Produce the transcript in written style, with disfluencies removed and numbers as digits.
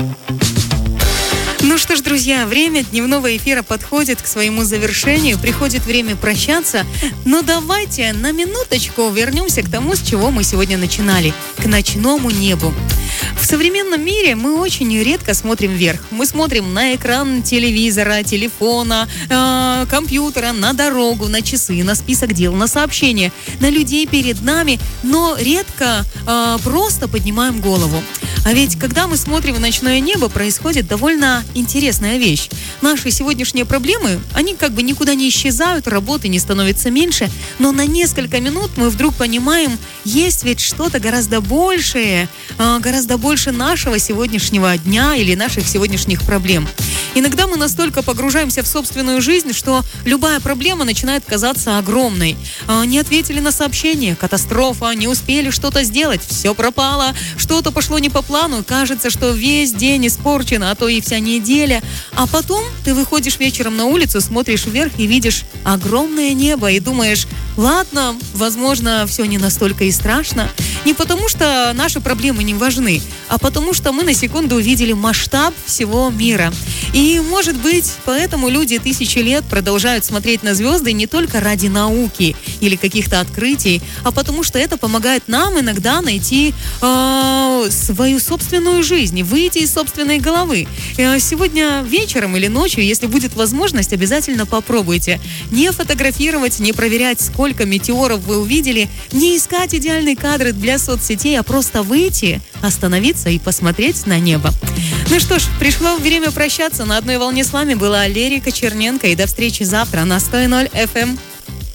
Ну что ж, друзья, время дневного эфира подходит к своему завершению, приходит время прощаться, но давайте на минуточку вернемся к тому, с чего мы сегодня начинали, к ночному небу. В современном мире мы очень редко смотрим вверх. Мы смотрим на экран телевизора, телефона, компьютера, на дорогу, на часы, на список дел, на сообщения, на людей перед нами, но редко просто поднимаем голову. А ведь когда мы смотрим в ночное небо, происходит довольно интересная вещь. Наши сегодняшние проблемы, они как бы никуда не исчезают, работы не становится меньше, но на несколько минут мы вдруг понимаем, есть ведь что-то гораздо большее, гораздо больше нашего сегодняшнего дня или наших сегодняшних проблем. Иногда мы настолько погружаемся в собственную жизнь, что любая проблема начинает казаться огромной. Не ответили на сообщение, катастрофа, не успели что-то сделать, все пропало, что-то пошло не по плану, кажется, что весь день испорчен, а то и вся неделя. А потом ты выходишь вечером на улицу, смотришь вверх и видишь огромное небо и думаешь, ладно, возможно, все не настолько и страшно. Не потому, что наши проблемы не важны, а потому, что мы на секунду увидели масштаб всего мира. И, может быть, поэтому люди тысячи лет продолжают смотреть на звезды не только ради науки или каких-то открытий, а потому что это помогает нам иногда найти свою собственную жизнь, выйти из собственной головы. Сегодня вечером или ночью, если будет возможность, обязательно попробуйте. Не фотографировать, не проверять, сколько метеоров вы увидели, не искать идеальные кадры для соцсетей, а просто выйти, остановиться и посмотреть на небо. Ну что ж, пришло время прощаться. На одной волне с вами была Лерика Черненко. И до встречи завтра на 100.0 FM.